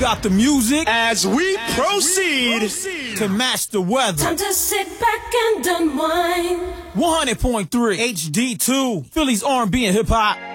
got the music as we proceed to match the weather. Time to sit back and unwind. 100.3 HD2, Philly's R&B and hip hop.